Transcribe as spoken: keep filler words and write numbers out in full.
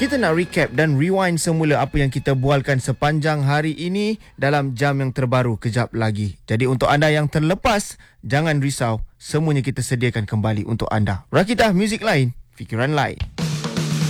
Kita nak recap dan rewind semula apa yang kita bualkan sepanjang hari ini dalam jam yang terbaru kejap lagi. Jadi untuk anda yang terlepas, jangan risau. Semuanya kita sediakan kembali untuk anda. Rakitah, muzik lain, fikiran lain.